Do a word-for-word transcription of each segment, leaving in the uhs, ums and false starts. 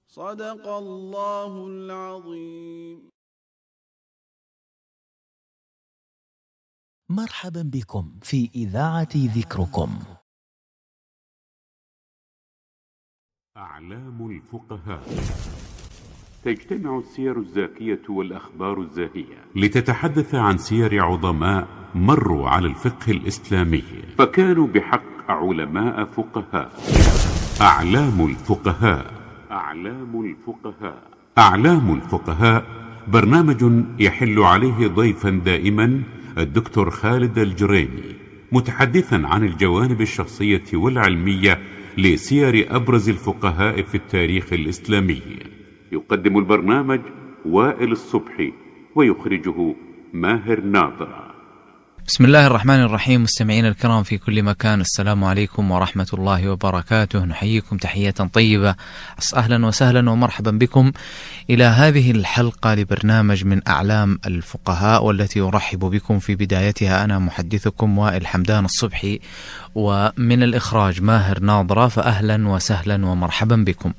صدق الله العظيم. مرحبا بكم في إذاعة ذكركم. أعلام الفقهاء. تجتمع السير الزاكية والأخبار الزاهية لتتحدث عن سير عظماء مروا على الفقه الإسلامي فكانوا بحق علماء فقهاء. أعلام الفقهاء. أعلام الفقهاء. أعلام الفقهاء برنامج يحل عليه ضيفا دائما الدكتور خالد الجريني، متحدثا عن الجوانب الشخصية والعلمية لسير أبرز الفقهاء في التاريخ الإسلامي. يقدم البرنامج وائل الصبحي ويخرجه ماهر ناظر. بسم الله الرحمن الرحيم. مستمعين الكرام في كل مكان، السلام عليكم ورحمة الله وبركاته. نحييكم تحية طيبة، أهلا وسهلا ومرحبا بكم إلى هذه الحلقة لبرنامج من أعلام الفقهاء، والتي أرحب بكم في بدايتها أنا محدثكم وائل حمدان الصبحي، ومن الإخراج ماهر ناظرة. فأهلا وسهلا ومرحبا بكم.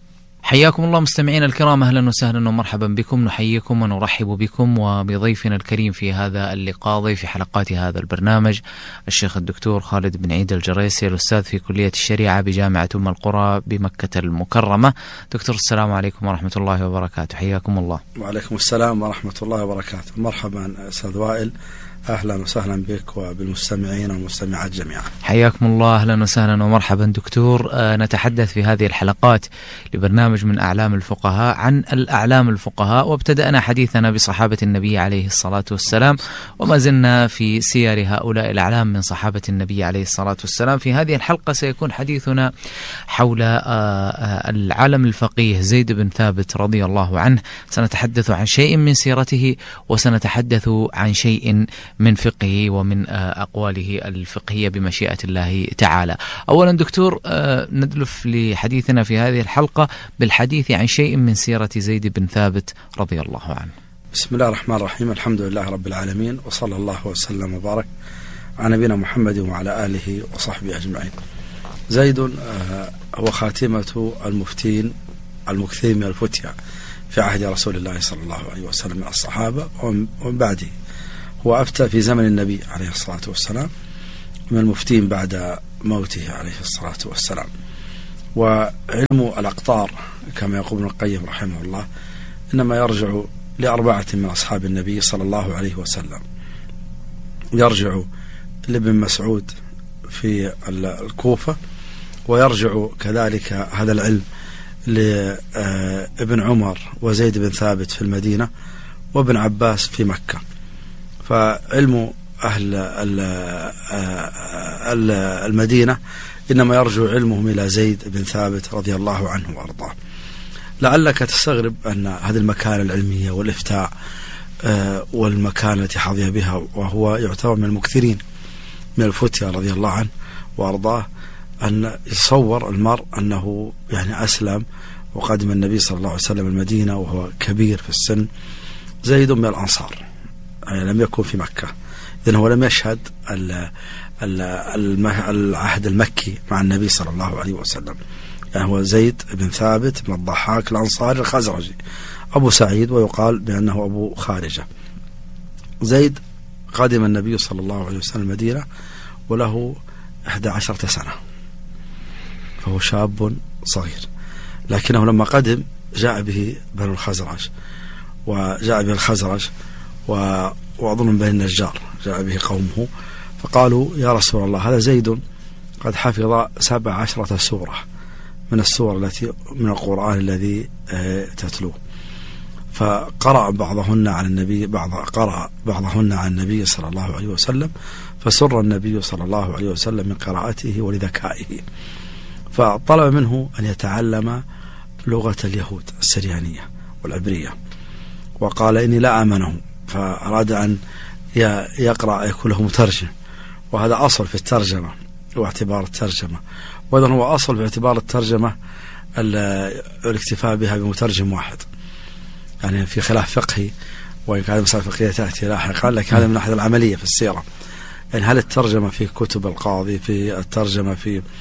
حياكم الله مستمعين الكرام، أهلا وسهلا ومرحبا بكم. نحييكم ونرحب بكم وبضيفنا الكريم في هذا اللقاء، ضيف حلقات هذا البرنامج الشيخ الدكتور خالد بن عيد الجريسي، الأستاذ في كلية الشريعة بجامعة أم القرى بمكة المكرمة. دكتور السلام عليكم ورحمة الله وبركاته، حياكم الله. وعليكم السلام ورحمة الله وبركاته. مرحبا أستاذ وائل، أهلا وسهلا بك وبالمستمعين والمستمعات جميعا. حياكم الله، أهلا وسهلا ومرحبا دكتور. آه نتحدث في هذه الحلقات لبرنامج من أعلام الفقهاء عن الأعلام الفقهاء، وابتدأنا حديثنا بصحابة النبي عليه الصلاة والسلام، وما زلنا في سير هؤلاء الأعلام من صحابة النبي عليه الصلاة والسلام. في هذه الحلقة سيكون حديثنا حول آه آه العالم الفقيه زيد بن ثابت رضي الله عنه. سنتحدث عن شيء من سيرته، وسنتحدث عن شيء من فقهه ومن أقواله الفقهية بمشيئة الله تعالى. أولا دكتور، ندلف لحديثنا في هذه الحلقة بالحديث عن شيء من سيرة زيد بن ثابت رضي الله عنه. بسم الله الرحمن الرحيم، الحمد لله رب العالمين، وصلى الله وسلم وبارك على نبينا محمد وعلى آله وصحبه أجمعين. زيد هو خاتمة المفتين المكثرين من الفتيا في عهد رسول الله صلى الله عليه وسلم من الصحابة ومن بعده. هو أفتى في زمن النبي عليه الصلاة والسلام، من المفتين بعد موته عليه الصلاة والسلام. وعلم الأقطار كما يقول ابن القيم رحمه الله إنما يرجع لأربعة من أصحاب النبي صلى الله عليه وسلم. يرجع لابن مسعود في الكوفة، ويرجع كذلك هذا العلم لابن عمر وزيد بن ثابت في المدينة، وابن عباس في مكة. فعلم أهل المدينة إنما يرجع علمهم إلى زيد بن ثابت رضي الله عنه وأرضاه. لعلك تستغرب أن هذه المكانة العلمية والإفتاء والمكانة التي حظي بها، وهو يعتبر من المكثرين من الفتيا رضي الله عنه وأرضاه، أن يتصور المرء أنه يعني أسلم وقدم النبي صلى الله عليه وسلم المدينة وهو كبير في السن. زيد من الأنصار، يعني لم يكن في مكة، إذن هو لم يشهد ال ال العهد المكي مع النبي صلى الله عليه وسلم. يعني هو زيد بن ثابت بن الضحاك الأنصاري الخزرجي أبو سعيد، ويقال بأنه أبو خارجة. زيد قدم النبي صلى الله عليه وسلم المدينة وله إحدى عشرة سنة، فهو شاب صغير، لكنه لما قدم جاء به بنو الخزرج، وجاء به الخزرج وأظن بني النجار جاء به قومه، فقالوا يا رسول الله هذا زيد قد حفظ سبع عشرة سورة من السور التي من القرآن الذي تتلوه، فقرأ بعضهن على النبي بعض قرأ بعضهن على النبي صلى الله عليه وسلم، فسر النبي صلى الله عليه وسلم من قراءته ولذكائه، فطلب منه أن يتعلم لغة اليهود السريانية والعبرية، وقال إني لا آمنه، فأراد أن يقرأ يكون له مترجم، وهذا أصل في الترجمة واعتبار الترجمة، وإذن هو أصل في اعتبار الترجمة الاكتفاء بها بمترجم واحد. يعني في خلاف فقهي، وإن كان مسألة فقهية تأتي لاحقا، لكن هذا من ناحية العملية في السيرة. يعني هل الترجمة في كتب القاضي، في الترجمة في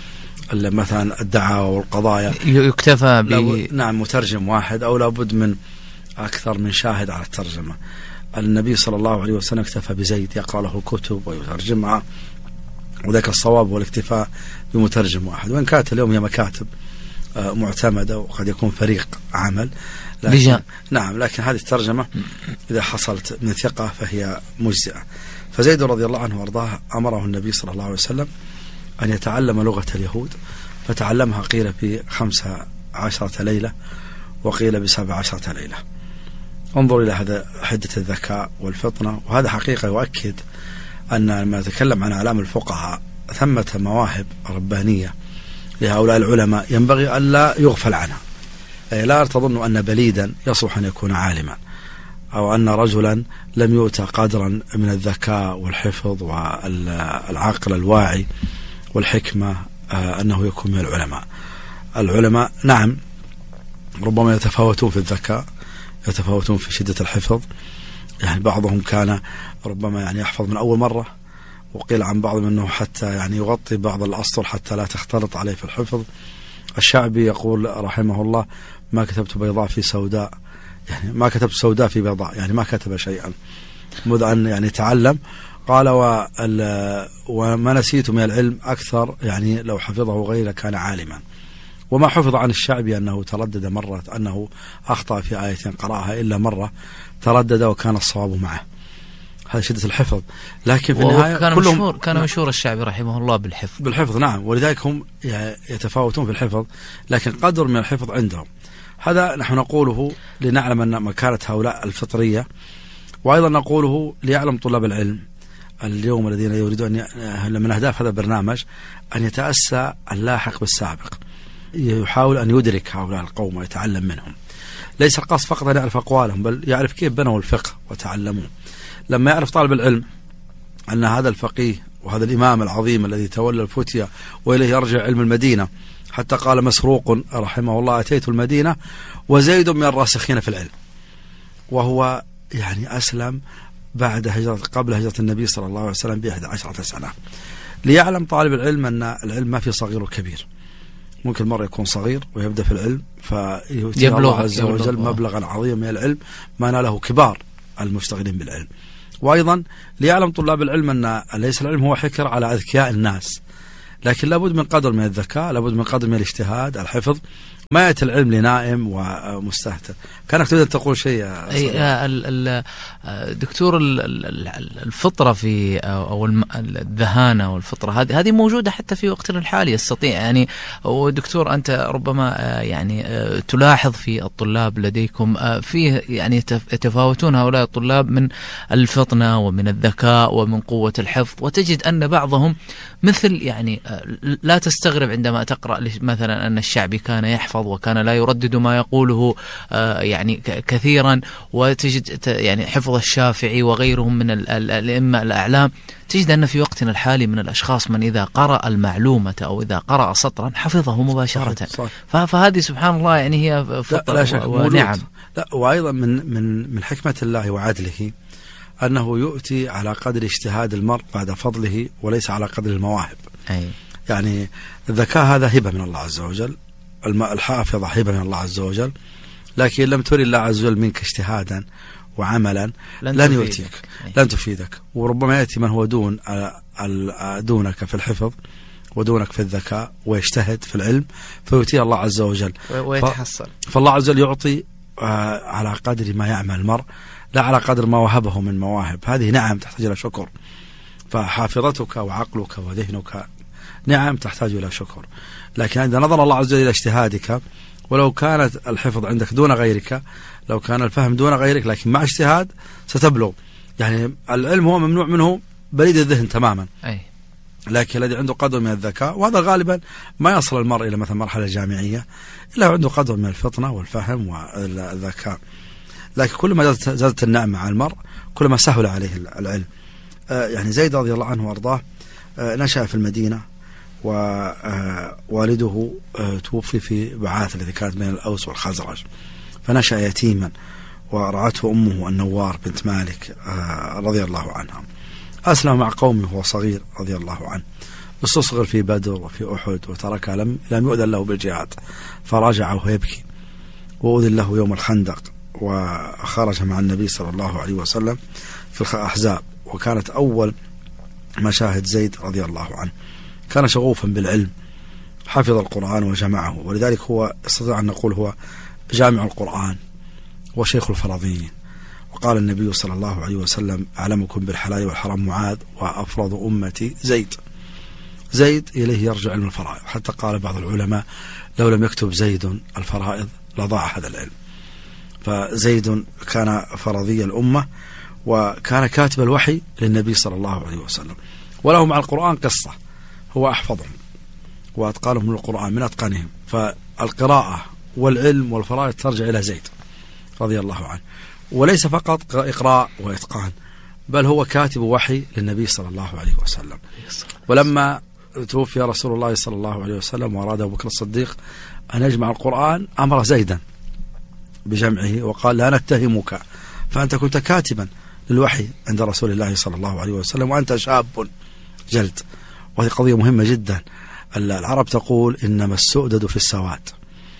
مثلا الدعاوى والقضايا يكتفى ب نعم مترجم واحد أو لابد من أكثر من شاهد على الترجمة. النبي صلى الله عليه وسلم اكتفى بزيد يقرأ له الكتب ويترجمها، وذاك الصواب والاكتفاء بمترجم واحد، وإن كانت اليوم هي مكاتب معتمدة وقد يكون فريق عمل، لكن نعم لكن هذه الترجمة إذا حصلت من ثقة فهي مجزئة. فزيد رضي الله عنه وارضاه أمره النبي صلى الله عليه وسلم أن يتعلم لغة اليهود، فتعلمها قيل بخمسة عشرة ليلة وقيل بسبع عشرة ليلة. انظر إلى هذا حدة الذكاء والفطنة، وهذا حقيقة يؤكد أن لما نتكلم عن أعلام الفقهاء ثمة مواهب ربانية لهؤلاء العلماء ينبغي أن لا يغفل عنها. لا تظن أن بليدا يصلح أن يكون عالما، أو أن رجلا لم يؤتى قدرا من الذكاء والحفظ والعقل الواعي والحكمة أنه يكون من العلماء. العلماء نعم ربما يتفاوتون في الذكاء، يتفاوتون في شدة الحفظ، يعني بعضهم كان ربما يعني يحفظ من أول مرة، وقيل عن بعضهم أنه حتى يعني يغطي بعض الأسطر حتى لا تختلط عليه في الحفظ. الشعبي يقول رحمه الله: ما كتبت بيضاء في سوداء، يعني ما كتبت سوداء في بيضاء، يعني ما كتب شيئا منذ أن يعني تعلم. قال: وما نسيت من العلم أكثر، يعني لو حفظه غيره كان عالما. وما حفظ عن الشعبي أنه تردد مرة، أنه أخطأ في آية قرأها إلا مرة تردد وكان الصواب معه. هذا شدة الحفظ. لكن في النهاية كان كلهم مشهور كان مشهور الشعبي رحمه الله بالحفظ بالحفظ نعم، ولذلك هم يتفاوتون في الحفظ، لكن قدر من الحفظ عندهم. هذا نحن نقوله لنعلم أن مكانة هؤلاء الفطرية، وأيضا نقوله ليعلم طلاب العلم اليوم الذين يريدون أن من أهداف هذا البرنامج أن يتأسى اللاحق بالسابق، يحاول أن يدرك هؤلاء القوم ويتعلم منهم. ليس القصد فقط أن يعرف أقوالهم، بل يعرف كيف بنوا الفقه وتعلموه. لما يعرف طالب العلم أن هذا الفقيه وهذا الإمام العظيم الذي تولى الفتية وإليه يرجع علم المدينة، حتى قال مسروق رحمه الله: أتيت المدينة وزيد من الراسخين في العلم، وهو يعني أسلم بعد هجرة قبل هجرة النبي صلى الله عليه وسلم بإحدى عشرة سنة. ليعلم طالب العلم أن العلم ما في صغير وكبير، ممكن مرة يكون صغير ويبدأ في العلم فيؤتي الله عز وجل مبلغا عظيما من العلم ما ناله كبار المشتغلين بالعلم. وأيضا ليعلم طلاب العلم أن ليس العلم هو حكر على أذكياء الناس، لكن لابد من قدر من الذكاء، لابد من قدر من الاجتهاد، الحفظ. ما يأتي العلم لنائم ومستهتر. كانك تريد أن تقول شيء يا دكتور؟ الفطرة في أو الذهانة والفطرة هذه هذه موجودة حتى في وقتنا الحالي، يستطيع يعني. ودكتور أنت ربما يعني تلاحظ في الطلاب لديكم فيه يعني يتفاوتون هؤلاء الطلاب من الفطنة ومن الذكاء ومن قوة الحفظ، وتجد أن بعضهم مثل يعني لا تستغرب عندما تقرأ مثلا أن الشعبي كان يحفظ وكان لا يردد ما يقوله يعني كثيرا، وتجد يعني حفظ الشافعي وغيرهم من الأئمة الأعلام. تجد أن في وقتنا الحالي من الأشخاص من إذا قرأ المعلومة أو إذا قرأ سطرا حفظه مباشرة. صحيح صحيح. فهذه سبحان الله يعني هي فطرة ونعم. لا، وأيضا من من من حكمة الله وعدله أنه يؤتي على قدر اجتهاد المرء بعد فضله وليس على قدر المواهب. أي. يعني الذكاء هذا هبة من الله عز وجل، الحافظة هبة من الله عز وجل، لكن لم تري الله عز وجل منك اجتهادا وعملا لن, لن يؤتيك، لن تفيدك. وربما يأتي من هو دون دونك في الحفظ ودونك في الذكاء ويجتهد في العلم فيؤتيه الله عز وجل ويتحصل. فالله عز وجل يعطي على قدر ما يعمل المرء، لا على قدر ما وهبه من مواهب. هذه نعم تحتاج إلى شكر، فحافظتك وعقلك وذهنك نعم تحتاج إلى شكر. لكن إذا نظر الله عز وجل إلى اجتهادك، ولو كانت الحفظ عندك دون غيرك، لو كان الفهم دون غيرك، لكن مع اجتهاد ستبلغ. يعني العلم هو ممنوع منه بليد الذهن تماما، أي. لكن الذي عنده قدر من الذكاء، وهذا غالبا ما يصل المرء إلى مثلا مرحلة جامعية إلا عنده قدر من الفطنة والفهم والذكاء. لكن كل ما زادت النعمة على المرء كل ما سهل عليه العلم. آه يعني زيد رضي الله عنه وارضاه آه نشأ في المدينة، ووالده آه توفي في بعاث التي كانت بين الأوس والخزرج، فنشأ يتيما ورعته أمه النوار بنت مالك آه رضي الله عنها. أسلم مع قومه وهو صغير رضي الله عنه، استصغر في بدر وفي أحد وترك لم لم يؤذن له بالجهاد فرجع وهو يبكي، وأذن له يوم الخندق وخرج مع النبي صلى الله عليه وسلم في الأحزاب، وكانت أول مشاهد زيد رضي الله عنه. كان شغوفا بالعلم، حفظ القرآن وجمعه، ولذلك هو استطيع أن نقول هو جامع القرآن وشيخ الفرضيين. وقال النبي صلى الله عليه وسلم: أعلمكم بالحلال والحرام معاذ، وأفرض أمتي زيد. زيد إليه يرجع علم الفرائض، حتى قال بعض العلماء: لو لم يكتب زيد الفرائض لضاع هذا العلم. فزيد كان فرضي الأمة، وكان كاتب الوحي للنبي صلى الله عليه وسلم، وله مع القرآن قصة، هو أحفظهم وأتقانهم للقرآن من أتقانهم. فالقراءة والعلم والفرائض ترجع إلى زيد رضي الله عنه، وليس فقط إقراء وإتقان، بل هو كاتب وحي للنبي صلى الله عليه وسلم. ولما توفي رسول الله صلى الله عليه وسلم وأراد أبو بكر الصديق أن يجمع القرآن، أمر زيدا بجمعه وقال: لا نتهمك، فأنت كنت كاتبا للوحي عند رسول الله صلى الله عليه وسلم وأنت شاب جلد. وهذه قضية مهمة جدا. العرب تقول: إنما السؤدد في السواد.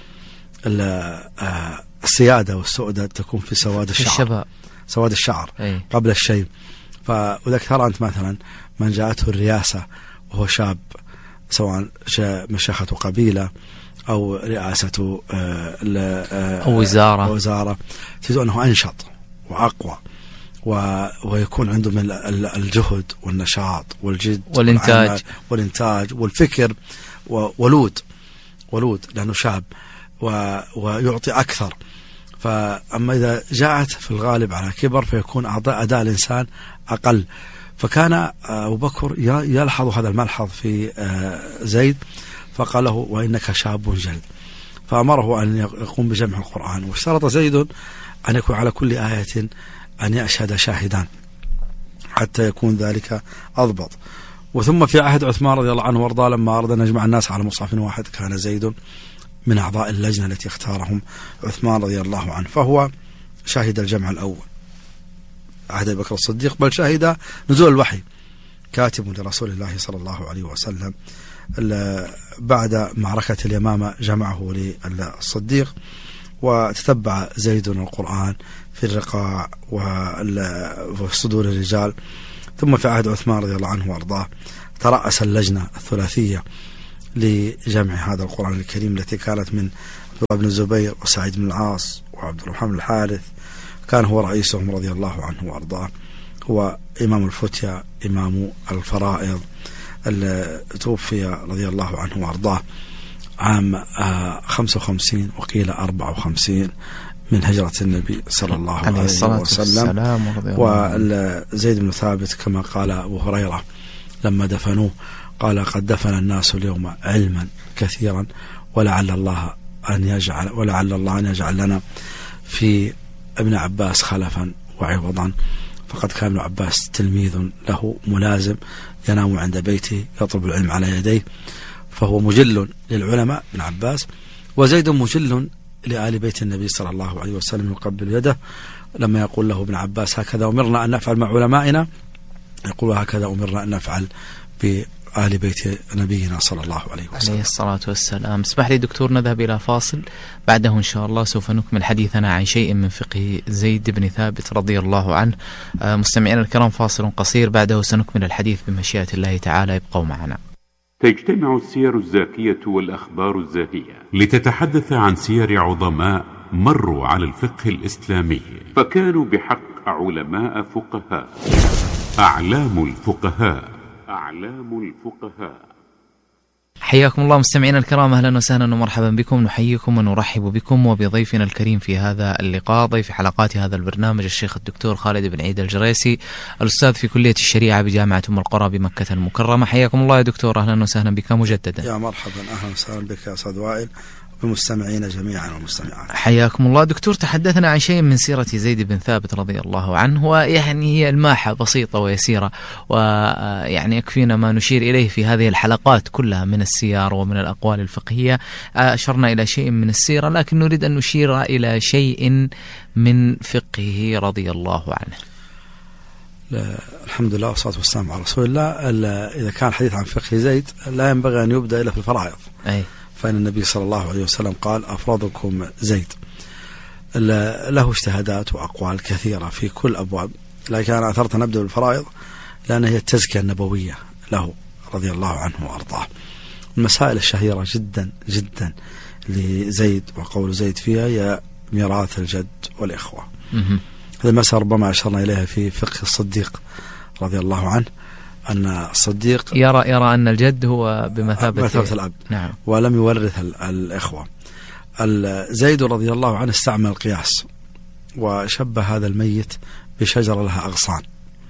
السيادة والسؤدد تكون في سواد الشعر، الشباب. سواد الشعر أي. قبل الشيب. فذلك ترى أنت مثلا من جاءته الرئاسة وهو شاب، سواء مشيخة قبيلة أو رئاسة أو وزارة أو وزارة، تجد أنه أنشط وأقوى، ويكون عنده من الجهد والنشاط والجد والإنتاج والإنتاج والفكر، ولود ولود لأنه شاب ويعطي أكثر. فأما إذا جاءت في الغالب على كبر فيكون أعضاء أداء الإنسان أقل. فكان أبو بكر يلحظ هذا الملحظ في زيد، فقال له: وإنك شاب جلد. فأمره أن يقوم بجمع القرآن، واشترط زيد أن يكون على كل آية أن يشهد شاهدان حتى يكون ذلك أضبط. وثم في عهد عثمان رضي الله عنه وارضاه، لما أراد أن يجمع الناس على مصحف واحد، كان زيد من أعضاء اللجنة التي اختارهم عثمان رضي الله عنه، فهو شاهد الجمع الأول عهد أبي بكر الصديق، بل شاهد نزول الوحي، كاتب لرسول الله صلى الله عليه وسلم. بعد معركة اليمامة جمعه للصديق، وتتبع زيد القرآن في الرقاع وفي صدور الرجال. ثم في عهد عثمان رضي الله عنه وارضاه ترأس اللجنة الثلاثية لجمع هذا القرآن الكريم، التي كانت من عبد الله بن الزبير وسعيد بن العاص وعبد الرحمن بن الحارث، كان هو رئيسهم رضي الله عنه وارضاه. هو إمام الفتيا، إمام الفرائض، توفي رضي الله عنه وارضاه عام خمسة وخمسين وقيل أربعة وخمسين من هجرة النبي صلى الله عليه وسلم. وزيد بن ثابت كما قال أبو هريرة لما دفنوه قال: قد دفن الناس اليوم علما كثيرا، ولعل الله أن يجعل ولعل الله أن يجعل لنا في ابن عباس خلفا وعوضا. فقد كان ابن عباس تلميذ له ملازم ينام عند بيته يطلب العلم على يديه، فهو مجل للعلماء ابن عباس. وزيد مجل لآل بيت النبي صلى الله عليه وسلم، يقبل يده لما يقول له ابن عباس: هكذا أمرنا أن نفعل مع علمائنا، يقول: هكذا أمرنا أن نفعل بآل بيت نبينا صلى الله عليه وسلم عليه الصلاة والسلام. اسمح لي دكتور نذهب إلى فاصل، بعده إن شاء الله سوف نكمل حديثنا عن شيء من فقه زيد بن ثابت رضي الله عنه. مستمعينا الكرام، فاصل قصير، بعده سنكمل الحديث بمشيئة الله تعالى، ابقوا معنا. تجتمع السير الزاكية والأخبار الزاهية لتتحدث عن سير عظماء مروا على الفقه الإسلامي، فكانوا بحق علماء فقهاء. أعلام الفقهاء أعلام الفقهاء. حياكم الله مستمعينا الكرام، أهلا وسهلا ومرحبا بكم. نحييكم ونرحب بكم وبضيفنا الكريم في هذا اللقاء، ضيف حلقات هذا البرنامج الشيخ الدكتور خالد بن عيد الجريسي، الأستاذ في كلية الشريعة بجامعة أم القرى بمكة المكرمة. حياكم الله يا دكتور، أهلا وسهلا بك مجددا. يا مرحبا، أهلا وسهلا بك يا أستاذ وائل والمستمعين جميعا والمستمعات. حياكم الله دكتور. تحدثنا عن شيء من سيرة زيد بن ثابت رضي الله عنه، ويعني هي الماحة بسيطة ويسيرة، ويعني يكفينا ما نشير إليه في هذه الحلقات كلها من السير ومن الأقوال الفقهية. أشرنا إلى شيء من السيرة، لكن نريد أن نشير إلى شيء من فقهه رضي الله عنه. الحمد لله والصلاة والسلام على رسول الله. إذا كان حديث عن فقه زيد لا ينبغي أن يبدأ إلا في الفرائض، أي. فإن النبي صلى الله عليه وسلم قال أفرضكم زيد. له اجتهادات وأقوال كثيرة في كل أبواب، لكن أنا أثرت أن نبدأ بالفرائض لأن هي التزكية النبوية له رضي الله عنه وأرضاه. المسائل الشهيرة جدا جدا لزيد وقول زيد فيها هي ميراث الجد والإخوة. هذه المسألة ربما أشرنا إليها في فقه الصديق رضي الله عنه، أن الصديق يرى يرى أن الجد هو بمثابة, بمثابة الأب، نعم. ولم يورث الإخوة. زيد رضي الله عنه استعمل القياس وشبه هذا الميت بشجرة لها أغصان،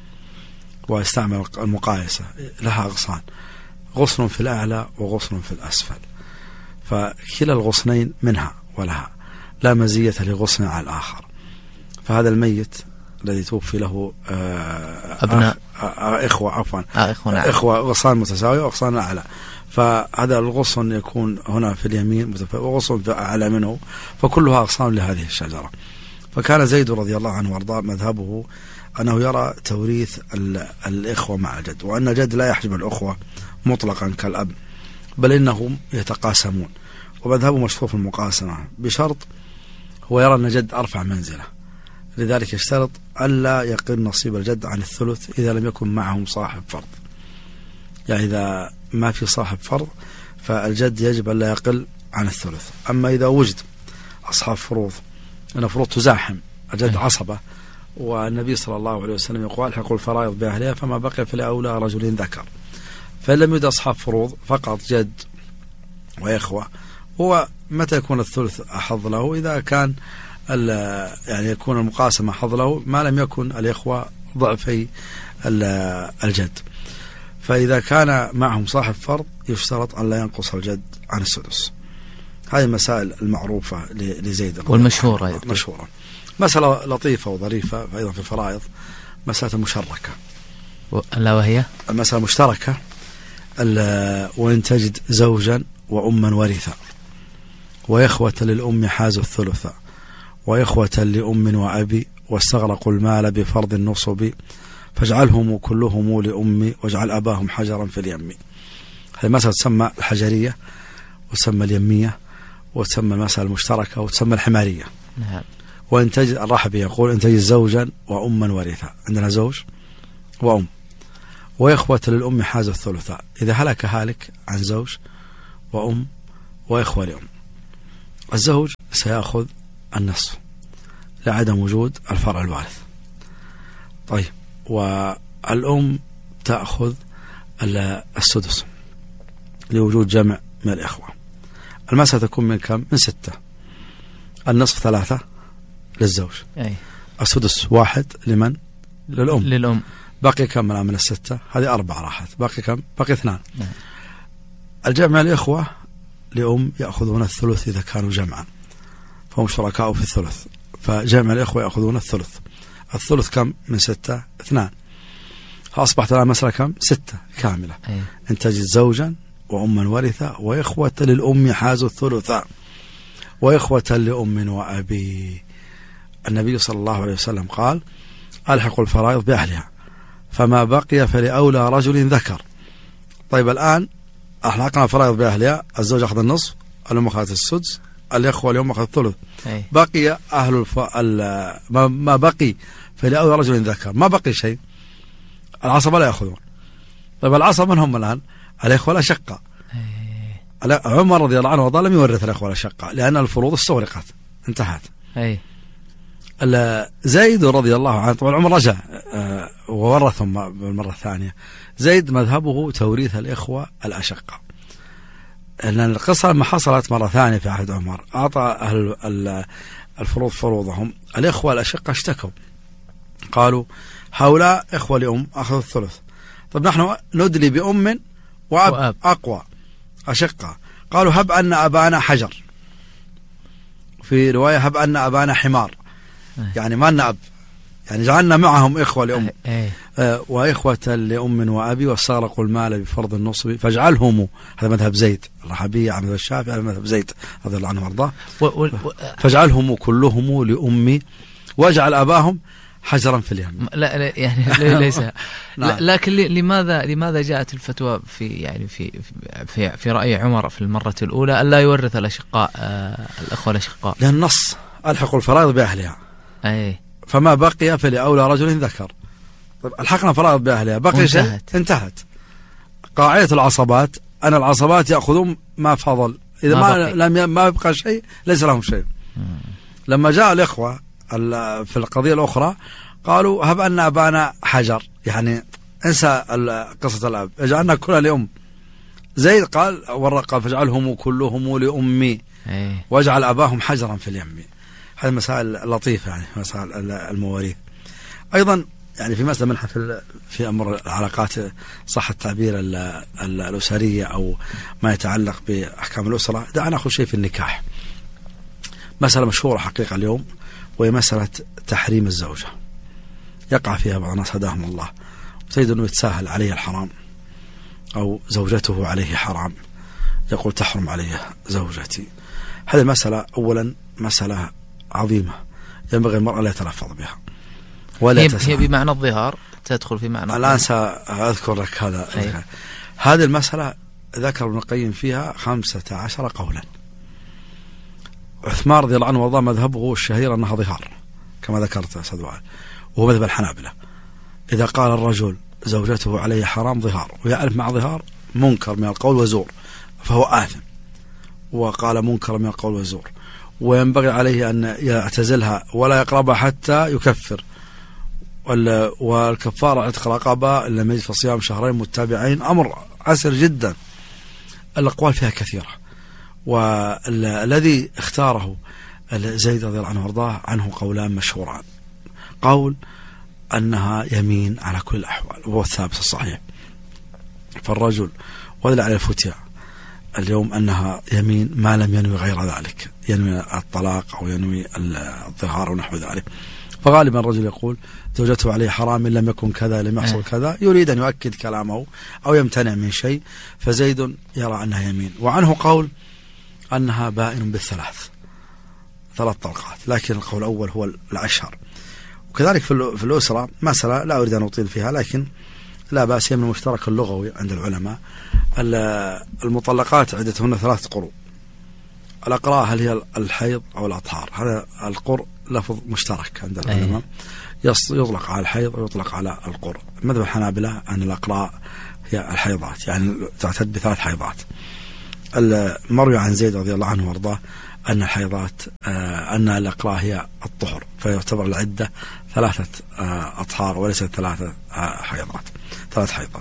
واستعمل المقايسة لها أغصان، غصن في الأعلى وغصن في الأسفل، فكلا الغصنين منها ولها، لا مزية لغصن على الآخر. فهذا الميت الذي توفي له أبناء إخوة عفوا إخوة, إخوة غصان متساوية وغصان أعلى، فهذا الغصن يكون هنا في اليمين وغصن في أعلى منه، فكلها أغصان لهذه الشجرة. فكان زيد رضي الله عنه وارضاه مذهبه أنه يرى توريث الإخوة مع الجد، وأن الجد لا يحجب الأخوة مطلقا كالأب، بل إنهم يتقاسمون، ومذهبه مشروط في المقاسمة بشرط هو يرى أن الجد أرفع منزلة، لذلك يشترط ألا يقل نصيب الجد عن الثلث إذا لم يكن معهم صاحب فرض. يعني إذا ما في صاحب فرض فالجد يجب ألا يقل عن الثلث. أما إذا وجد أصحاب فروض، أن فروض تزاحم الجد عصبة، والنبي صلى الله عليه وسلم يقول حق الفرائض بأهلها فما بقي فلأولى رجل ذكر، فإن لم يوجد أصحاب فروض فقط جد وإخوة، هو متى يكون الثلث أحظ له؟ إذا كان يعني يكون المقاسمة أحظ له ما لم يكن الإخوة ضعفي الجد. فإذا كان معهم صاحب فرض يشترط أن لا ينقص الجد عن السدس. هذه المسائل المعروفة لزيد والمشهورة مشهورة. مسألة لطيفة وظريفة أيضا في الفرائض، مسألة المشركة، لا وهي المسألة المشتركة، وإن تجد زوجا وأما ورثا وإخوة للأم حازوا الثلث وإخوة لأم وأبي واستغرقوا المال بفرض النصب فاجعلهم كلهم لأمي واجعل أباهم حجرا في اليم. هذه مسألة تسمى الحجرية وتسمى اليمية وتسمى المسألة المشتركة وتسمى الحمارية. نعم. وإن تجد الرحبي يقول إن تجد زوجا وأما ورثا، عندنا زوج وأم وإخوة للأم حاز الثلثاء، إذا هلك هالك عن زوج وأم وإخوة لأم، الزوج سيأخذ النصف لعدم وجود الفرع الوارث. طيب، والأم تأخذ السدس لوجود جمع من الإخوة. المسألة تكون من كم؟ من ستة. النصف ثلاثة للزوج، أي. السدس واحد لمن؟ للأم. للأم. باقي كم من الستة؟ هذه أربعة راحت، باقي كم؟ باقي اثنان. نعم. الجمع الإخوة لأم يأخذون الثلث إذا كانوا جمعا، فهم شركاء في الثلث، فجمع الإخوة يأخذون الثلث. الثلث كم من ستة؟ اثنان. فأصبحت لنا مسألة كم؟ ستة كاملة. أي. إن تجد زوجا وأما ورثة وإخوة للأم حازوا الثلث وإخوة لأم وأبي. النبي صلى الله عليه وسلم قال ألحقوا الفرائض بأهلها فما بقي فلأولى رجل ذكر. طيب، الآن أحلقنا الفرائض بأهلها، الزوج أخذ النصف، الأم أخذت السدس، الإخوة اليوم أخذ الثلث. أي. بقي أهل الف... ال... ما بقي فلأولى رجل ذكر، ما بقي شيء. العصبة لا يأخذون. طيب، العصبة من هم الآن؟ الإخوة الأشقاء. عمر رضي الله عنه وارضاه لم يورث الإخوة الأشقاء لأن الفروض استغرقت انتهت. أي. زيد رضي الله عنه طبعا عمر رجع وورثهم بالمرة الثانية. زيد مذهبه توريث الإخوة الأشقاء، لأن القصة لما حصلت مرة ثانية في عهد عمر أعطى أهل الفروض فروضهم، الإخوة الأشقاء اشتكوا قالوا هؤلاء إخوة لأم أخذوا الثلث، طب نحن ندلي بأم وأب, وأب. أقوى أشقة، قالوا هب أن أبانا حجر، في رواية هب أن أبانا حمار، يعني ما لنا أب، يعني جعلنا معهم إخوة لأم آه وإخوة لأم وأبي واستغرقوا المال بفرض النصب فاجعلهم. هذا مذهب زيد الرحبية عن مذهب الشافعي على مذهب زيد رضي الله عنه وارضاه. فاجعلهم كلهم لأمي واجعل أباهم حجرا في اليم. لا, لا يعني ليس نعم. لكن لماذا لماذا جاءت الفتوى في يعني في في في رأي عمر في المرة الأولى ألا يورث الأشقاء آه الأخوة الأشقاء؟ لأن النص ألحقوا الفرائض بأهلها. أي. فما بقي فلأولى رجل ذكر. طيب الحقنا فرائض بأهلها، بقي شيء انتهت. قاعدة العصبات أن العصبات يأخذون ما فضل، إذا ما, ما لم ما يبقى شيء ليس لهم شيء. مم. لما جاء الإخوة في القضية الأخرى قالوا هب أن أبانا حجر، يعني انسى قصة الأب، اجعلنا كلها لأم. زيد قال ورقة فاجعلهم كلهم لأمي واجعل أباهم حجرا في اليم. هذه مسائل لطيفة، يعني مسائل المواريث. أيضا يعني في مسألة منها في في أمر العلاقات صح التعبير الأسرية أو ما يتعلق بأحكام الأسرة. دعنا نأخذ شيء في النكاح. مسألة مشهورة حقيقة اليوم، وهي مسألة تحريم الزوجة. يقع فيها بعض الناس هداهم الله، وتجد أنه يتساهل عليه الحرام أو زوجته عليه حرام، يقول تحرم عليه زوجتي. هذه المسألة أولا مسألة عظيمة ينبغي المرأة لا يتلفظ بها ولا هي, هي بمعنى الظهار، تدخل في معنى الآن سأذكر لك هذا. أيه. هذه المسألة ذكر ابن القيم فيها خمسة عشر قولا. عثمان رضي الله عنه وارضاه مذهبه الشهير أنها ظهار كما ذكرت أستاذ وائل، وهو مذهب الحنابلة. إذا قال الرجل زوجته عليه حرام ظهار ويعرف مع ظهار منكر من القول وزور فهو آثم، وقال منكر من القول وزور، وينبغي عليه أن يعتزلها ولا يقربها حتى يكفر، والكفارة عتق رقبة لم يجد فصيام شهرين متابعين. أمر عسر جدا. الأقوال فيها كثيرة، والذي اختاره زيد رضي الله عنه وارضاه عنه قولان مشهوران. قول أنها يمين على كل الأحوال وهو الثابت الصحيح، فالرجل ودل على الفتيا اليوم أنها يمين ما لم ينوي غير ذلك، ينوي الطلاق أو ينوي الظهار ونحو ذلك. فغالبا الرجل يقول زوجته عليه حرام لم يكن كذا لم يحصل كذا، يريد أن يؤكد كلامه أو يمتنع من شيء، فزيد يرى أنها يمين. وعنه قول أنها بائن بالثلاث، ثلاث طلقات، لكن القول الأول هو الأشهر. وكذلك في الأسرة مسألة لا أريد أن أطيل فيها، لكن لا بأس من المشترك اللغوي عند العلماء. المطلقات عدتهن ثلاث قروء. الأقراء هل هي الحيض أو الأطهار؟ هذا القرء لفظ مشترك عند العلماء، يطلق على الحيض ويطلق على القرء. مذهب الحنابلة أن الأقراء هي الحيضات، يعني تعتد بثلاث حيضات. المروي عن زيد رضي الله عنه وارضاه أن الحيضات آه أن الأقراء هي الطهر، فيعتبر العدة ثلاثة آه أطهار وليست ثلاثة آه حيضات، ثلاث حيضات.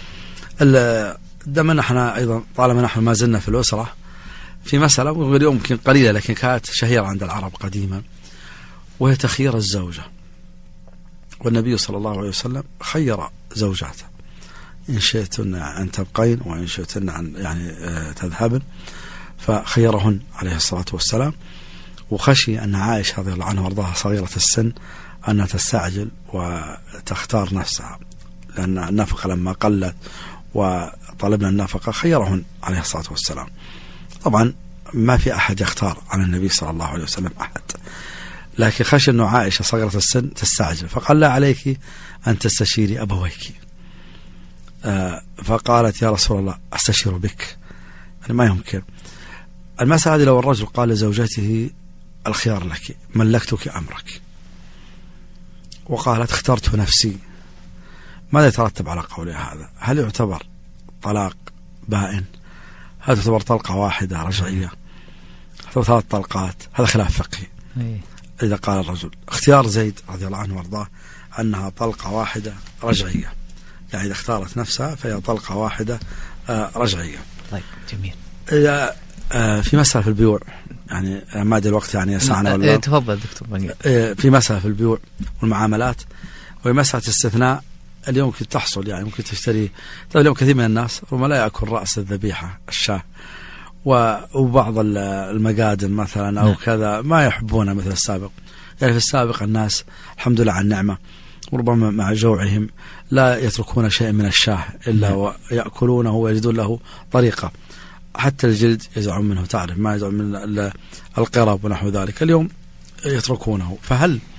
دم نحن أيضا طالما نحن ما زلنا في الأسرة في مسألة اليوم يمكن قليلة لكن كانت شهيرة عند العرب قديما، وهي تخيير الزوجة. والنبي صلى الله عليه وسلم خير زوجاته، إن شئتن أن تبقين وإن شئتن أن يعني تذهبن، فخيرهن عليه الصلاة والسلام. وخشي أن عائشة رضي الله عنها وارضاها صغيرة السن أنها تستعجل وتختار نفسها، لأن النفقة لما قلت وطلبنا النفقة خيرهن عليه الصلاة والسلام. طبعا ما في أحد يختار عن النبي صلى الله عليه وسلم أحد، لكن خشي أنه عائشة صغيرة السن تستعجل، فقال لا عليك أن تستشيري أبويك. آه فقالت يا رسول الله أستشير بك، يعني ما يمكن. المسألة هذه لو الرجل قال لزوجته الخيار لك ملكتك أمرك، وقالت اخترت نفسي، ماذا يترتب على قولها هذا؟ هل يعتبر طلاق بائن؟ هل تعتبر طلقة واحدة رجعية؟ هل ثلاث طلقات؟ هذا خلاف فقهي. إذا قال الرجل اختيار زيد رضي الله عنه وارضاه أنها طلقة واحدة رجعية، يعني إذا اختارت نفسها فهي طلقة واحدة رجعية. طيب جميل. إذا في مسألة في البيوع، يعني ما أدري الوقت يعني يسعنا ولا؟ تفضل دكتور بني. في مسألة في البيوع والمعاملات، وهي مسألة استثناء اليوم ممكن تحصل، يعني ممكن تشتري. طيب اليوم كثير من الناس ربما لا يأكل رأس الذبيحة الشاه، وبعض المقادم مثلا أو كذا ما يحبونها مثل السابق. يعني في السابق الناس الحمد لله على النعمة، وربما مع جوعهم لا يتركون شيء من الشاه إلا ويأكلونه ويجدون له طريقة. حتى الجلد يزعم منه، تعرف ما يزعم من القرب ونحو ذلك، اليوم يتركونه. فهل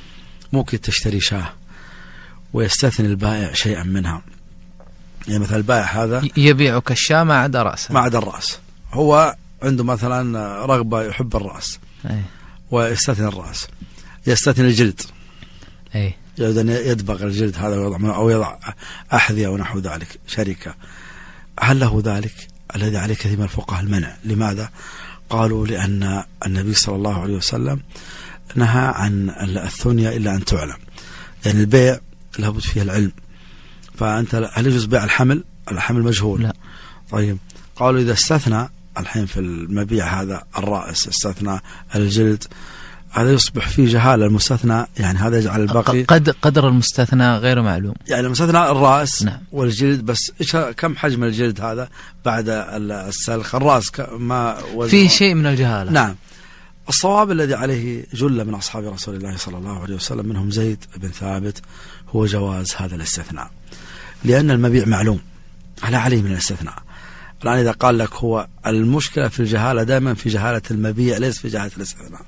ممكن تشتري شاة ويستثني البائع شيئا منها. يعني مثلا البائع هذا يبيعك الشاة ما عدا رأسه، ما عدا الرأس، هو عنده مثلا رغبة يحب الرأس أي. ويستثني الرأس، يستثني الجلد، أي. يدبغ الجلد هذا ويضع أو يضع أحذية ونحو ذلك شركة. هل له ذلك؟ الذي عليه كثير من الفقهاء المنع. لماذا؟ قالوا لأن النبي صلى الله عليه وسلم نهى عن الثنية إلا أن تعلم. يعني البيع لابد فيه العلم. فأنت هل يجوز بيع الحمل؟ الحمل مجهول. لا. طيب قالوا إذا استثنى الحين في المبيع هذا الرأس، استثنى الجلد، هذا يصبح فيه جهالة. المستثنى يعني هذا يجعل الباقي قد قدر المستثنى غير معلوم. يعني المستثنى الرأس نعم. والجلد بس. إيش كم حجم الجلد هذا بعد السلخ؟ الرأس ما فيه شيء من الجهالة. نعم. الصواب الذي عليه جل من أصحاب رسول الله صلى الله عليه وسلم منهم زيد بن ثابت هو جواز هذا الاستثناء، لأن المبيع معلوم على عليه من الاستثناء. الآن إذا قال لك هو المشكلة في الجهالة دائما في جهالة المبيع ليس في جهالة الاستثناء.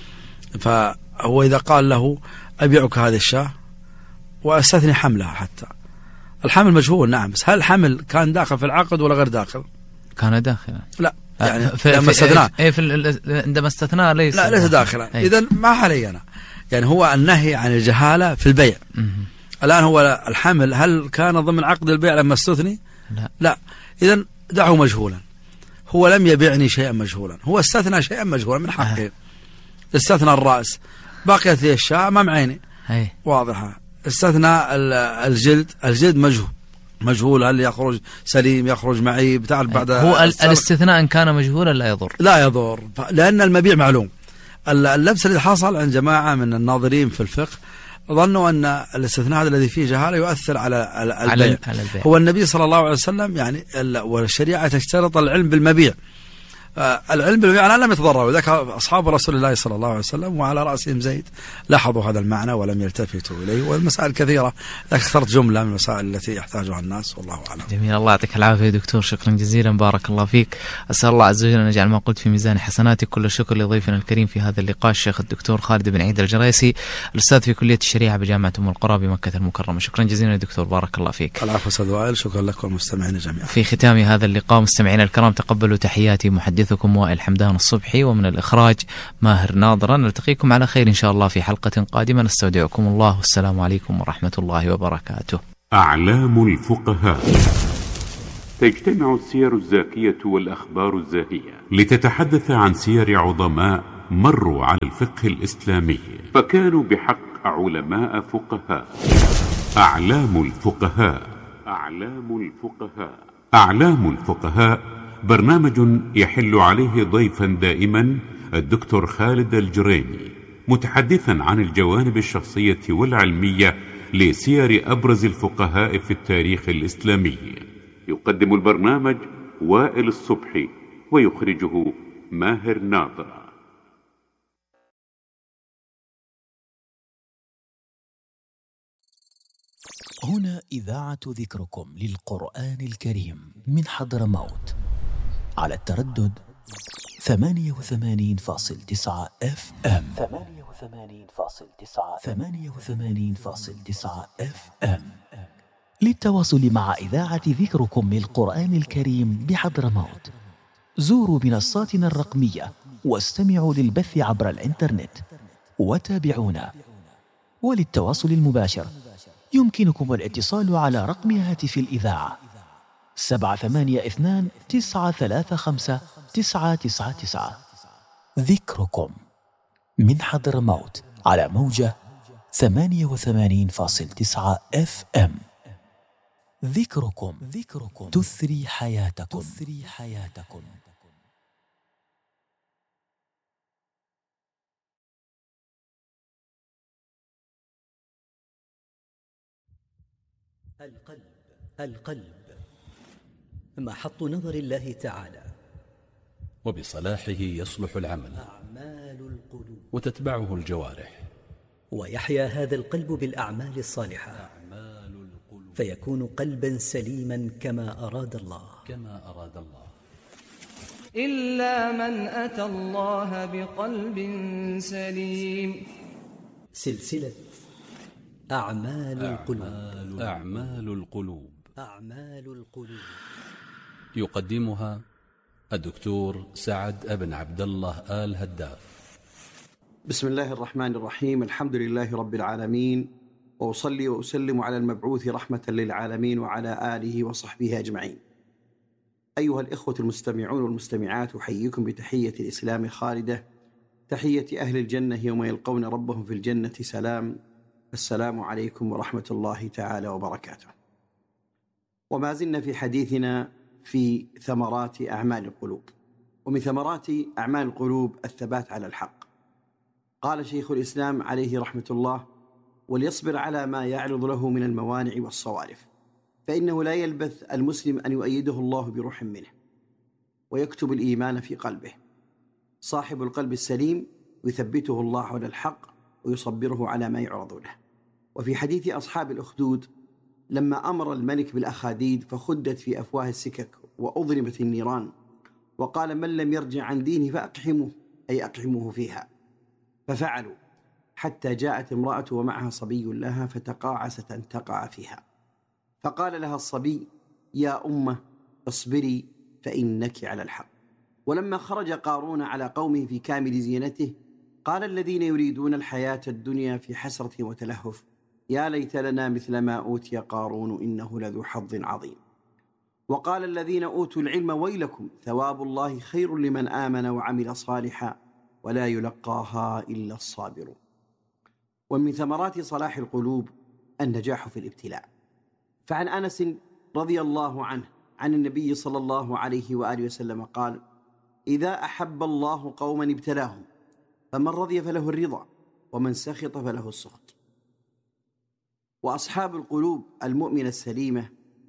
فهو إذا قال له أبيعك هذه الشاة وأستثني حملها، حتى الحمل مجهول نعم، بس هل الحمل كان داخل في العقد ولا غير داخل؟ كان داخلا. لا يعني في لما استثناه ايه في عندما استثناه ليس لا ليس داخلا. إذن ما علي أنا يعني هو النهي عن الجهالة في البيع. الآن هو الحمل هل كان ضمن عقد البيع لما استثني؟ لا, لا. إذن دعه مجهولا. هو لم يبيعني شيئا مجهولا، هو استثنى شيئا مجهولا من حقه. أه. استثنى الرأس، بقيت لي الشاة أمام عيني هي. واضحة. استثنى الجلد، الجلد مجهول مجهول هل يخرج سليم يخرج معيب تعرف بعد. هو الاستثناء إن كان مجهولا لا يضر، لا يضر لأن المبيع معلوم. اللبس الذي حصل عند جماعة من الناظرين في الفقه ظنوا أن الاستثناء هذا الذي فيه جهالة يؤثر على البيع. على البيع. هو النبي صلى الله عليه وسلم يعني والشريعة تشترط العلم بالمبيع. آه العلم بالمبيع أنا لم يتضرروا، وذلك أصحاب رسول الله صلى الله عليه وسلم وعلى رأسهم زيد لاحظوا هذا المعنى ولم يلتفتوا إليه. والمسائل كثيرة لكن اخترت جملة من المسائل التي يحتاجها الناس والله أعلم. جميل، الله يعطيك العافية دكتور، شكرا جزيلا، بارك الله فيك. أسأل الله عز وجل أن يجعل ما قلت في ميزان حسناتك. كل الشكر لضيفنا الكريم في هذا اللقاء الشيخ الدكتور خالد بن عيد الجريسي، الأستاذ في كلية الشريعة بجامعة أم القرى بمكة المكرمة. شكرا جزيلا دكتور، بارك الله فيك. العفو أستاذ وائل، شكرا لكم والمستمعين جميعا. في ختام هذا اللقاء مستمعينا الكرام تقبلوا تحياتي محدثكم وائل حمدان الصبحي، ومن الإخراج ماهر ناظرة. نلتقيكم على خير إن شاء الله في حلقة قادمة، نستودعكم الله والسلام عليكم ورحمة الله وبركاته. أعلام الفقهاء. تجتمع السير الزاكية والأخبار الزاهية لتتحدث عن سير عظماء مروا على الفقه الإسلامي فكانوا بحق علماء فقهاء. أعلام الفقهاء. أعلام الفقهاء. أعلام الفقهاء برنامج يحل عليه ضيفا دائما الدكتور خالد الجريمي، متحدثا عن الجوانب الشخصية والعلمية لسير أبرز الفقهاء في التاريخ الإسلامي. يقدم البرنامج وائل الصبحي ويخرجه ماهر ناظرة. هنا إذاعة ذكركم للقرآن الكريم من حضرموت على التردد ثمانية وثمانين فاصل تسعة اف ام ثمانية وثمانين فاصل تسعة ثمانية وثمانين فاصل تسعة اف ام. للتواصل مع إذاعة ذكركم للقرآن الكريم بحضرموت زوروا منصاتنا الرقمية واستمعوا للبث عبر الإنترنت وتابعونا. وللتواصل المباشر يمكنكم الاتصال على رقم هاتف الإذاعة سبعة ثمانية اثنان تسعة ثلاثة خمسة تسعة تسعة تسعة. ذكركم من حضرموت على موجة ثمانية وثمانين فاصل تسعة اف ام. ذكركم ذكركم تثري حياتكم تثري حياتكم. القلب القلب محط نظر الله تعالى، وبصلاحه يصلح العمل أعمال القلوب وتتبعه الجوارح، ويحيا هذا القلب بالأعمال الصالحة أعمال القلوب فيكون قلبا سليما كما أراد الله كما أراد الله. إلا من أتى الله بقلب سليم. سلسلة أعمال القلوب. أعمال, أعمال القلوب أعمال القلوب يقدمها الدكتور سعد بن عبد الله آل هداف. بسم الله الرحمن الرحيم. الحمد لله رب العالمين، وأصلي وأسلم على المبعوث رحمة للعالمين وعلى آله وصحبه أجمعين. أيها الإخوة المستمعون والمستمعات، أحييكم بتحية الإسلام خالدة، تحية أهل الجنة يوم يلقون ربهم في الجنة سلام. السلام عليكم ورحمة الله تعالى وبركاته. وما زلنا في حديثنا في ثمرات أعمال القلوب، ومن ثمرات أعمال القلوب الثبات على الحق. قال شيخ الإسلام عليه رحمة الله: وليصبر على ما يعرض له من الموانع والصوارف، فإنه لا يلبث المسلم أن يؤيده الله بروح منه ويكتب الإيمان في قلبه. صاحب القلب السليم يثبته الله على الحق ويصبره على ما يعرض له. وفي حديث أصحاب الأخدود لما أمر الملك بالأخاديد فخدت في أفواه السكك وأضرمت النيران، وقال: من لم يرجع عن دينه فأقحمه، أي أقحمه فيها. ففعلوا حتى جاءت امرأة ومعها صبي لها فتقاعست أن تقع فيها، فقال لها الصبي: يا أمة اصبري فإنك على الحق. ولما خرج قارون على قومه في كامل زينته قال الذين يريدون الحياة الدنيا في حسرة وتلهف: يا ليت لنا مثل ما أوتي قارون إنه لذو حظ عظيم. وقال الذين أوتوا العلم: ويلكم ثواب الله خير لمن آمن وعمل صالحا ولا يلقاها إلا الصابرون. ومن ثمرات صلاح القلوب النجاح في الابتلاء. فعن أنس رضي الله عنه عن النبي صلى الله عليه وآله وسلم قال: إذا أحب الله قوما ابتلاهم، فمن رضي فله الرضا ومن سخط فله السخط. وأصحاب القلوب المؤمنة السليمة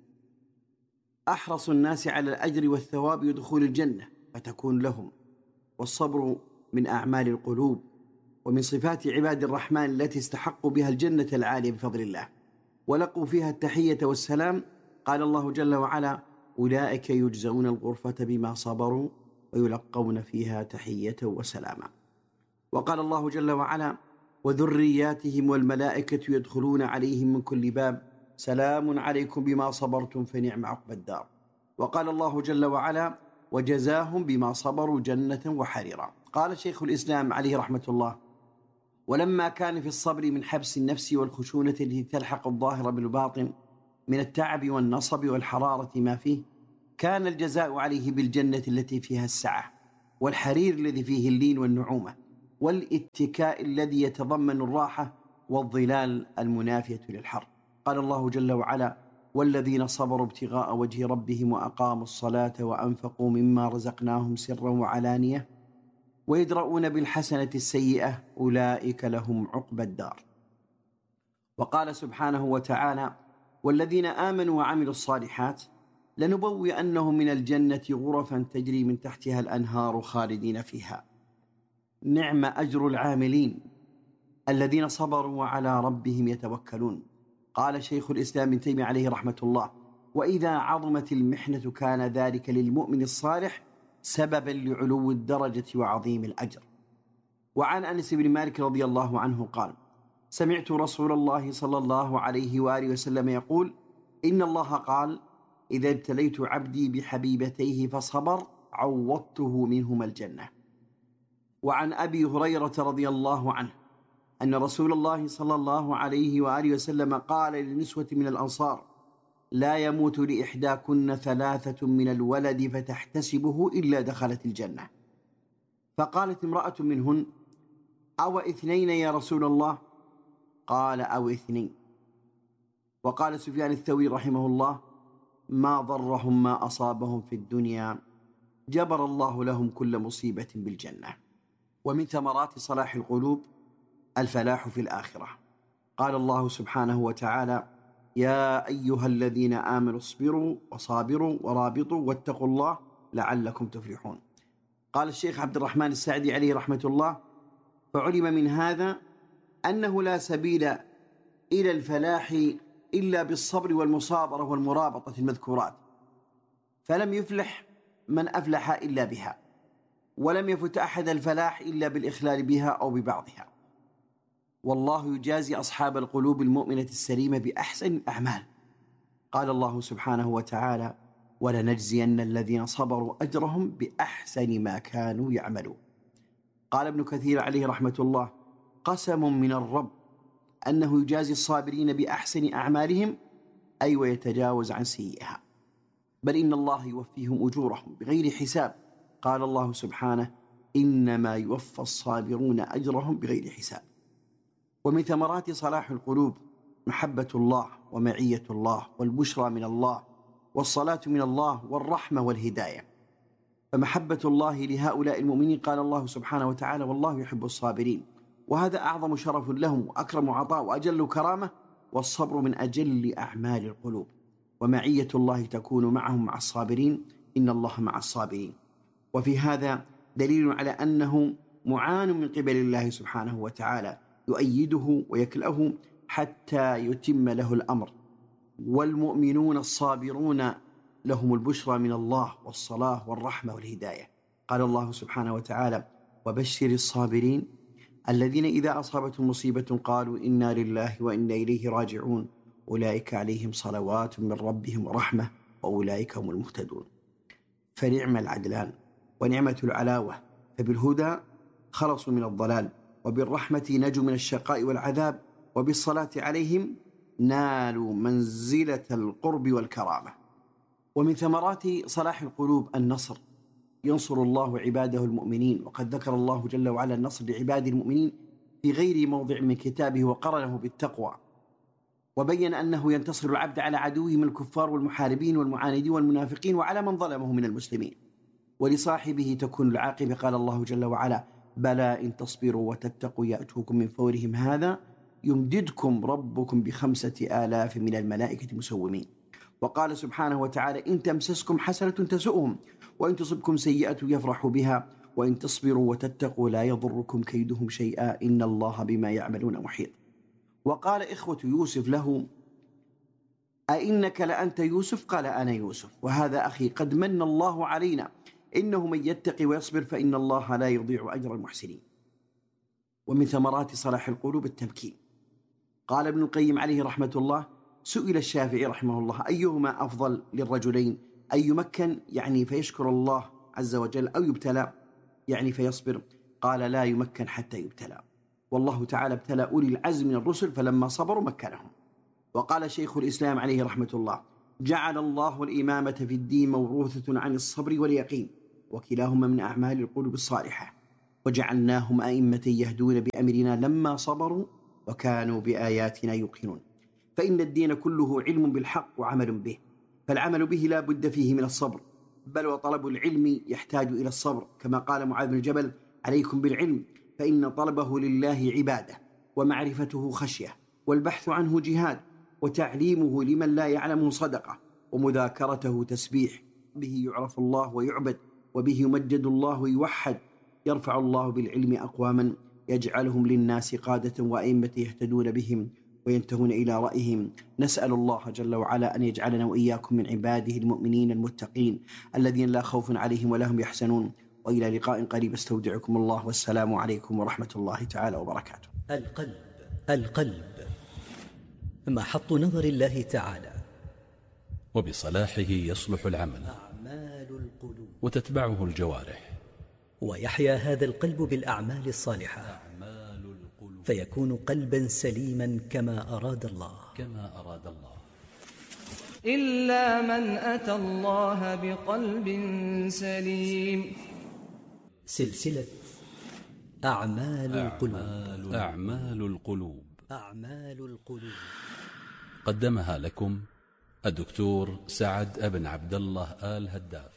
أحرص الناس على الأجر والثواب ودخول الجنة فتكون لهم. والصبر من أعمال القلوب ومن صفات عباد الرحمن التي استحقوا بها الجنة العالية بفضل الله، ولقوا فيها التحية والسلام. قال الله جل وعلا: أولئك يجزون الغرفة بما صبروا ويلقون فيها تحية وسلاما. وقال الله جل وعلا: وذرياتهم والملائكة يدخلون عليهم من كل باب سلام عليكم بما صبرتم فنعم عقبى الدار. وقال الله جل وعلا: وجزاهم بما صبروا جنة وحريرا. قال شيخ الإسلام عليه رحمة الله: ولما كان في الصبر من حبس النفس والخشونة التي تلحق الظاهر بالباطن من التعب والنصب والحرارة ما فيه، كان الجزاء عليه بالجنة التي فيها السعة، والحرير الذي فيه اللين والنعومة، والاتكاء الذي يتضمن الراحة، والظلال المنافية للحر. قال الله جل وعلا: والذين صبروا ابتغاء وجه ربهم وأقاموا الصلاة وأنفقوا مما رزقناهم سرا وعلانية ويدرؤون بالحسنة السيئة أولئك لهم عقبى الدار. وقال سبحانه وتعالى: والذين آمنوا وعملوا الصالحات لنبوئنهم من الجنة غرفا تجري من تحتها الأنهار خالدين فيها. نعم أجر العاملين الذين صبروا وعلى ربهم يتوكلون. قال شيخ الإسلام ابن تيمية عليه رحمة الله: وإذا عظمت المحنة كان ذلك للمؤمن الصالح سببا لعلو الدرجة وعظيم الأجر. وعن أنس بن مالك رضي الله عنه قال: سمعت رسول الله صلى الله عليه وآله وسلم يقول: إن الله قال: إذا ابتليت عبدي بحبيبتيه فصبر عوضته منهما الجنة. وعن أبي هريرة رضي الله عنه أن رسول الله صلى الله عليه وآله وسلم قال للنسوة من الأنصار: لا يموت لإحداكن ثلاثة من الولد فتحتسبه إلا دخلت الجنة. فقالت امرأة منهن: أو اثنين يا رسول الله؟ قال: أو اثنين. وقال سفيان الثوري رحمه الله: ما ضرهم ما أصابهم في الدنيا، جبر الله لهم كل مصيبة بالجنة. ومن ثمرات صلاح القلوب الفلاح في الآخرة. قال الله سبحانه وتعالى: يا أيها الذين آمنوا اصبروا وصابروا ورابطوا واتقوا الله لعلكم تفلحون. قال الشيخ عبد الرحمن السعدي عليه رحمة الله: فعلم من هذا أنه لا سبيل إلى الفلاح إلا بالصبر والمصابرة والمرابطة المذكورات، فلم يفلح من أفلح إلا بها، ولم يفت أحد الفلاح إلا بالإخلال بها أو ببعضها. والله يجازي أصحاب القلوب المؤمنة السليمة بأحسن الأعمال. قال الله سبحانه وتعالى: ولنجزين الذين صبروا أجرهم بأحسن ما كانوا يعملون. قال ابن كثير عليه رحمة الله: قسم من الرب أنه يجازي الصابرين بأحسن أعمالهم، أي ويتجاوز عن سيئها، بل إن الله يوفيهم أجورهم بغير حساب. قال الله سبحانه: إنما يوفى الصابرون أجرهم بغير حساب. ومن ثمرات صلاح القلوب محبة الله ومعية الله والبشرى من الله والصلاة من الله والرحمة والهداية. فمحبة الله لهؤلاء المؤمنين قال الله سبحانه وتعالى: والله يحب الصابرين، وهذا أعظم شرف لهم وأكرم عطاء وأجل كرامة، والصبر من أجل أعمال القلوب. ومعية الله تكون معهم مع الصابرين، إن الله مع الصابرين. وفي هذا دليل على أنه معان من قبل الله سبحانه وتعالى يؤيده ويكلأه حتى يتم له الأمر. والمؤمنون الصابرون لهم البشرى من الله والصلاة والرحمة والهداية. قال الله سبحانه وتعالى: وبشر الصابرين الذين إذا أصابتهم مصيبة قالوا إنا لله وإنا إليه راجعون أولئك عليهم صلوات من ربهم ورحمة وأولئك هم المهتدون. فنعم العدلان ونعمة العلاوة، فبالهدى خلصوا من الضلال، وبالرحمة نجوا من الشقاء والعذاب، وبالصلاة عليهم نالوا منزلة القرب والكرامة. ومن ثمرات صلاح القلوب النصر، ينصر الله عباده المؤمنين، وقد ذكر الله جل وعلا النصر لعباده المؤمنين في غير موضع من كتابه وقرنه بالتقوى، وبين أنه ينتصر العبد على عدوه من الكفار والمحاربين والمعاندين والمنافقين وعلى من ظلمه من المسلمين، ولصاحبه تكون العاقبة. قال الله جل وعلا: بلى إن تصبروا وتتقوا يأتوكم من فورهم هذا يمددكم ربكم بخمسة آلاف من الملائكة مسومين. وقال سبحانه وتعالى: إن تمسسكم حسنة تسؤهم وإن تصبكم سيئة يفرحوا بها وإن تصبروا وتتقوا لا يضركم كيدهم شيئا إن الله بما يعملون محيط. وقال إخوة يوسف له: أئنك لأنت يوسف؟ قال: أنا يوسف وهذا أخي قد من الله علينا إنه من يتقي ويصبر فإن الله لا يضيع أجر المحسنين. ومن ثمرات صلاح القلوب التمكين. قال ابن القيم عليه رحمة الله: سئل الشافعي رحمه الله: أيهما أفضل للرجلين؟ أن يمكن يعني فيشكر الله عز وجل، أو يبتلى يعني فيصبر؟ قال: لا يمكن حتى يبتلى، والله تعالى ابتلى أولي العزم من الرسل فلما صبروا مكنهم. وقال شيخ الإسلام عليه رحمة الله: جعل الله الإمامة في الدين موروثة عن الصبر واليقين، وكلاهما من أعمال القلوب الصالحة، وجعلناهم أئمة يهدون بأمرنا لما صبروا وكانوا بآياتنا يوقنون. فإن الدين كله علم بالحق وعمل به، فالعمل به لا بد فيه من الصبر، بل وطلب العلم يحتاج إلى الصبر، كما قال معاذ بن جبل: عليكم بالعلم فإن طلبه لله عبادة، ومعرفته خشية، والبحث عنه جهاد، وتعليمه لمن لا يعلمه صدقة، ومذاكرته تسبيح، به يعرف الله ويعبد، وبه يمجد الله ويوحد. يرفع الله بالعلم أقواما يجعلهم للناس قادة وأئمة يهتدون بهم وينتهون إلى رأيهم. نسأل الله جل وعلا أن يجعلنا وإياكم من عباده المؤمنين المتقين الذين لا خوف عليهم ولا هم يحزنون. وإلى لقاء قريب، استودعكم الله، والسلام عليكم ورحمة الله تعالى وبركاته. القلب القلب محط نظر الله تعالى، وبصلاحه يصلح العمل أعمال القلوب، وتتبعه الجوارح، ويحيا هذا القلب بالأعمال الصالحة، أعمال القلوب، فيكون قلبا سليما كما أراد الله كما أراد الله. إلا من أتى الله بقلب سليم. سلسلة أعمال القلوب. أعمال, أعمال القلوب أعمال القلوب قدمها لكم الدكتور سعد ابن عبد الله آل هداف.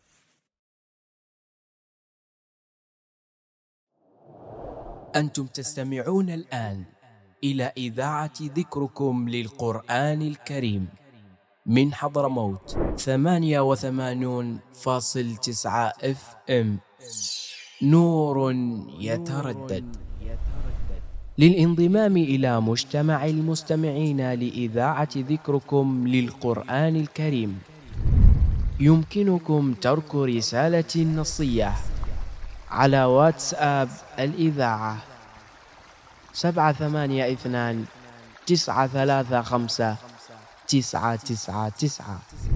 أنتم تستمعون الآن إلى إذاعة ذكركم للقرآن الكريم من حضرموت ثمانية وثمانون فاصل تسعة اف ام، نور يتردد. للانضمام إلى مجتمع المستمعين لإذاعة ذكركم للقرآن الكريم يمكنكم ترك رسالة نصية على واتساب الإذاعة سبعة ثمانية اثنان تسعة ثلاثة خمسة تسعة تسعة تسعة.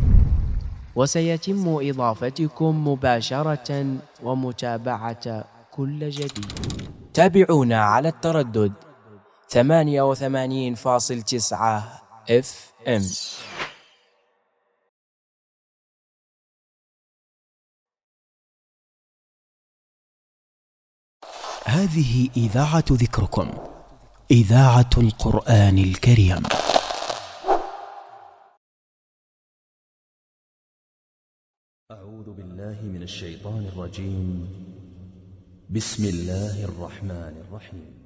وسيتم إضافتكم مباشرة ومتابعة كل جديد. تابعونا على التردد ثمانية وثمانين فاصل تسعة اف ام. هذه إذاعة ذكركم، إذاعة القرآن الكريم. أعوذ بالله من الشيطان الرجيم. بسم الله الرحمن الرحيم.